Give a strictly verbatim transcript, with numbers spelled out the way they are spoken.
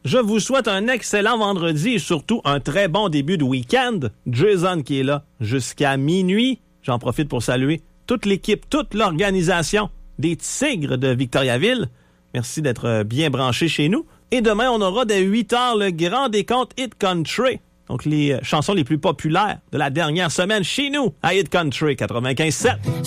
Je vous souhaite un excellent vendredi et surtout un très bon début de week-end. Jason qui est là jusqu'à minuit. J'en profite pour saluer toute l'équipe, toute l'organisation des Tigres de Victoriaville. Merci d'être bien branchés chez nous. Et demain, on aura dès huit heures le grand décompte Hit Country. Donc, les chansons les plus populaires de la dernière semaine chez nous à Hit Country quatre-vingt-quinze sept.